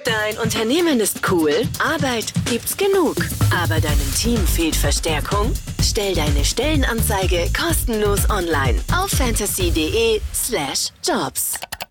Dein Unternehmen ist cool, Arbeit gibt's genug, aber deinem Team fehlt Verstärkung? Stell deine Stellenanzeige kostenlos online auf fantasy.de/jobs.